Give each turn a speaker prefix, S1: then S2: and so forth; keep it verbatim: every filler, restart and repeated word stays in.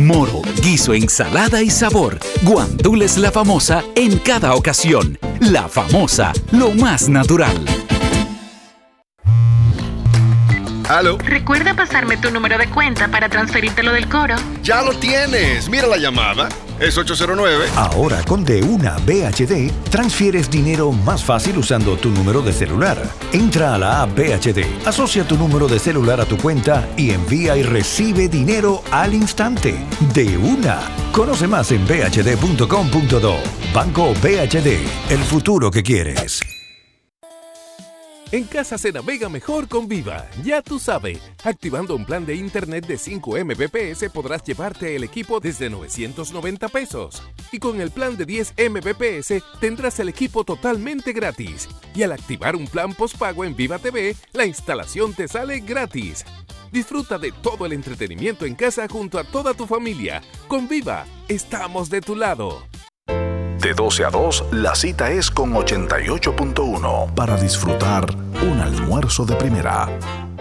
S1: Moro, guiso, ensalada y sabor. Guandules La Famosa en cada ocasión. La Famosa, lo más natural.
S2: ¿Aló?
S3: Recuerda pasarme tu número de cuenta para transferírtelo del Coro.
S2: ¡Ya lo tienes! Mira la llamada. Es ocho cero nueve.
S4: Ahora con De Una B H D, transfieres dinero más fácil usando tu número de celular. Entra a la app B H D, asocia tu número de celular a tu cuenta y envía y recibe dinero al instante. De Una. Conoce más en b h d punto com punto do. Banco B H D, el futuro que quieres.
S5: En casa se navega mejor con Viva, ya tú sabes. Activando un plan de internet de cinco megabits por segundo podrás llevarte el equipo desde novecientos noventa pesos. Y con el plan de diez megabits por segundo tendrás el equipo totalmente gratis. Y al activar un plan postpago en Viva T V, la instalación te sale gratis. Disfruta de todo el entretenimiento en casa junto a toda tu familia. Con Viva, estamos de tu lado.
S6: De doce a dos, la cita es con ochenta y ocho punto uno para disfrutar un almuerzo de primera.